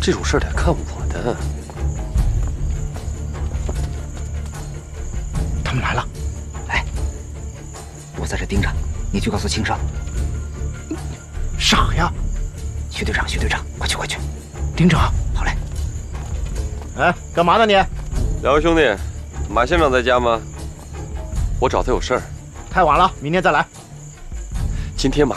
这种事儿得看我的。 他们来了， 哎，我在这盯着，你去告诉青少。 傻呀！ 徐队长，徐队长，快去快去， 盯着啊！ 好嘞。 哎，干嘛呢你？ 两位兄弟，马县长在家吗？我找他有事儿。 太晚了，明天再来。 今天马